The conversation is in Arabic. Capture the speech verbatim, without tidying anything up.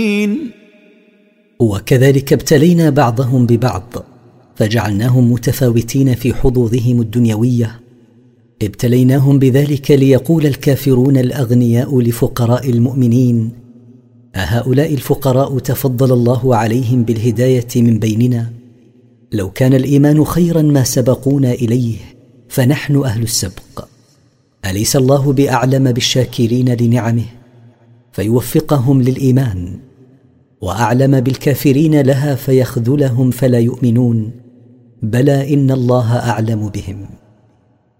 وكذلك ابتلينا بعضهم ببعض فجعلناهم متفاوتين في حظوظهم الدنيوية. ابتليناهم بذلك ليقول الكافرون الأغنياء لفقراء المؤمنين: أهؤلاء الفقراء تفضل الله عليهم بالهداية من بيننا؟ لو كان الإيمان خيرا ما سبقونا إليه فنحن أهل السبق. أليس الله بأعلم بالشاكرين لنعمه فيوفقهم للإيمان، وأعلم بالكافرين لها فيخذلهم فلا يؤمنون؟ بلى إن الله أعلم بهم.